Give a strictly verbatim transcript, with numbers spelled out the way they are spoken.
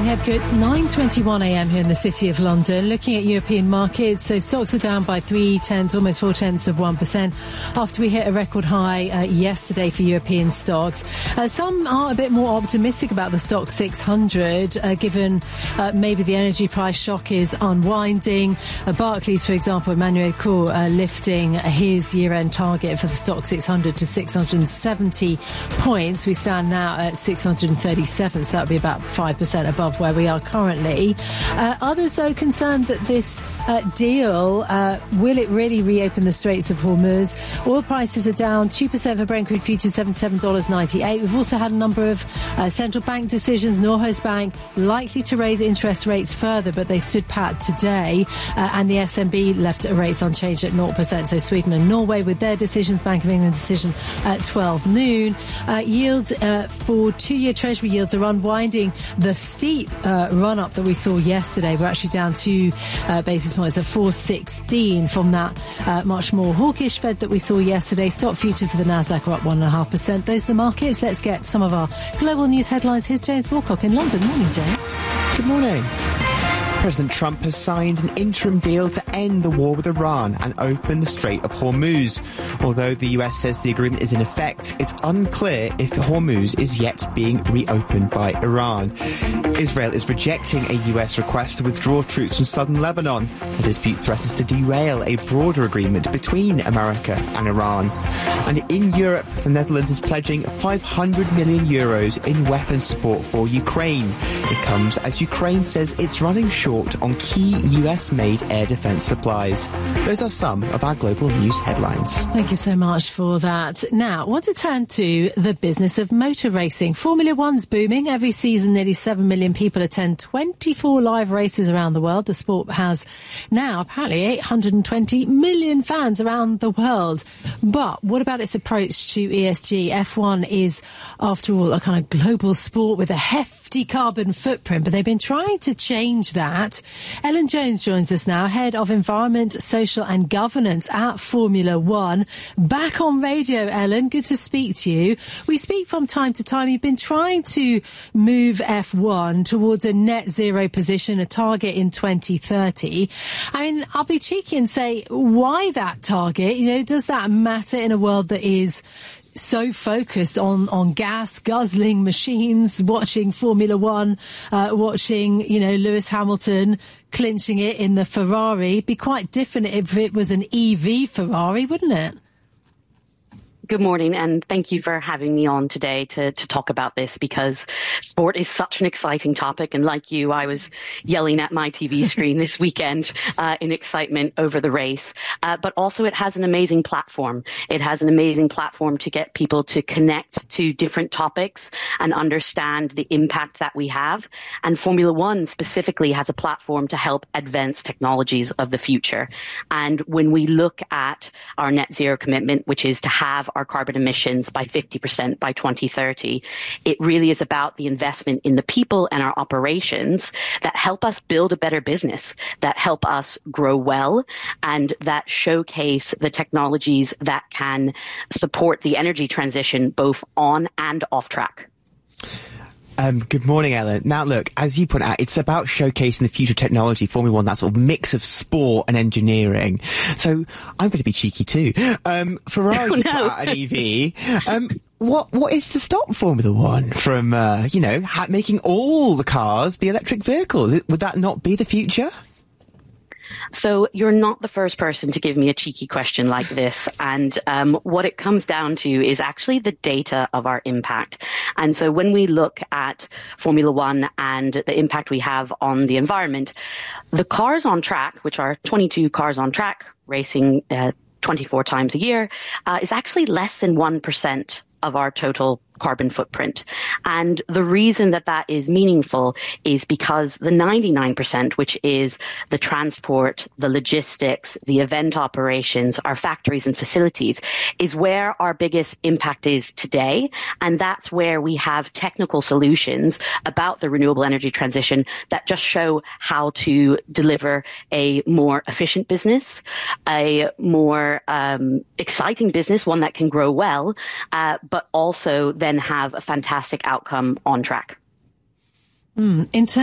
Jane Hebco. It's nine twenty-one a m here in the City of London. Looking at European markets, so stocks are down by three tenths, almost four tenths of one percent after we hit a record high uh, yesterday for European stocks. Uh, some are a bit more optimistic about the stock six hundred, uh, given uh, maybe the energy price shock is unwinding. Uh, Barclays, for example, Emmanuel Cour uh, lifting his year-end target for the stock six hundred to six hundred seventy points. We stand now at six hundred thirty-seven, so that would be about five percent above where we are currently. Uh, others, though, concerned that this uh, deal, uh, will it really reopen the Straits of Hormuz? Oil prices are down two percent for Brent crude futures, seventy-seven dollars ninety-eight. We've also had a number of uh, central bank decisions. Norges Bank likely to raise interest rates further, but they stood pat today. Uh, and the S N B left rates unchanged at zero percent. So Sweden and Norway with their decisions. Bank of England decision at twelve noon. Uh, yield uh, for two-year Treasury yields are unwinding the steep uh, run-up that we saw yesterday. We're actually down two uh, basis points at four sixteen from that uh, much more hawkish Fed that we saw yesterday. Stock futures for the Nasdaq are up one point five percent. Those are the markets. Let's get some of our global news headlines. Here's James Wilcock in London. Morning, James. Good morning. President Trump has signed an interim deal to end the war with Iran and open the Strait of Hormuz. Although the U S says the agreement is in effect, it's unclear if Hormuz is yet being reopened by Iran. Israel is rejecting a U S request to withdraw troops from southern Lebanon. The dispute threatens to derail a broader agreement between America and Iran. And in Europe, the Netherlands is pledging five hundred million euros in weapons support for Ukraine. It comes as Ukraine says it's running short on key U S-made air defence supplies. Those are some of our global news headlines. Thank you so much for that. Now, I want to turn to the business of motor racing. Formula One's booming. Every season, nearly seven million people attend twenty-four live races around the world. The sport has now apparently eight hundred twenty million fans around the world. But what about its approach to E S G? F one is, after all, a kind of global sport with a hefty carbon footprint, but they've been trying to change that. Ellen Jones joins us now, Head of Environment, Social and Governance at Formula One. Back on radio, Ellen. Good to speak to you. We speak from time to time. You've been trying to move F one towards a net zero position, a target in twenty thirty. I mean, I'll be cheeky and say, why that target? You know, does that matter in a world that is so focused on, on gas, guzzling machines, watching Formula One, uh, watching, you know, Lewis Hamilton clinching it in the Ferrari? It'd be quite different if it was an E V Ferrari, wouldn't it? Good morning, and thank you for having me on today to, to talk about this, because sport is such an exciting topic. And like you, I was yelling at my T V screen this weekend uh, in excitement over the race. Uh, but also it has an amazing platform. It has an amazing platform to get people to connect to different topics and understand the impact that we have. And Formula One specifically has a platform to help advance technologies of the future. And when we look at our net zero commitment, which is to have our carbon emissions by fifty percent by twenty thirty. It really is about the investment in the people and our operations that help us build a better business, that help us grow well, and that showcase the technologies that can support the energy transition both on and off track. Um, good morning, Ellen. Now, look, as you point out, it's about showcasing the future technology, Formula One, that sort of mix of sport and engineering. So I'm going to be cheeky too. Um, Ferrari oh, no. put out an E V. Um, what what is to stop Formula One from, uh, you know, ha- making all the cars be electric vehicles? Would that not be the future? So you're not the first person to give me a cheeky question like this. And um, what it comes down to is actually the data of our impact. And so when we look at Formula One and the impact we have on the environment, the cars on track, which are twenty-two cars on track racing uh, twenty-four times a year, uh, is actually less than one percent of our total carbon footprint. And the reason that that is meaningful is because the ninety-nine percent, which is the transport, the logistics, the event operations, our factories and facilities, is where our biggest impact is today. And that's where we have technical solutions about the renewable energy transition that just show how to deliver a more efficient business, a more um, exciting business, one that can grow well, uh, but also then have a fantastic outcome on track. Mm, in terms